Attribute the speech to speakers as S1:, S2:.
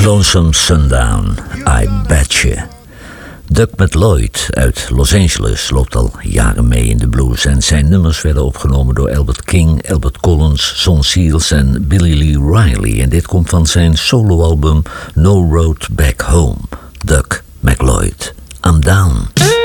S1: Lonesome Sundown, I Betcha. Duck McLeod uit Los Angeles loopt al jaren mee in de blues en zijn nummers werden opgenomen door Albert King, Albert Collins, Son Seals en Billy Lee Riley. En dit komt van zijn soloalbum No Road Back Home. Duck McLeod, I'm Down.